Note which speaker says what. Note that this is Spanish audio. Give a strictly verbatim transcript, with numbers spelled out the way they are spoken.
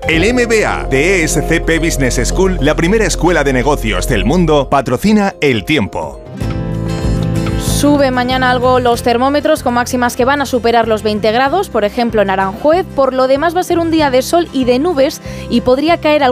Speaker 1: El M B A de E S C P Business School, la primera escuela de negocios del mundo, patrocina El Tiempo.
Speaker 2: Sube mañana algo los termómetros con máximas que van a superar los veinte grados, por ejemplo en Aranjuez. Por lo demás va a ser un día de sol y de nubes y podría caer algún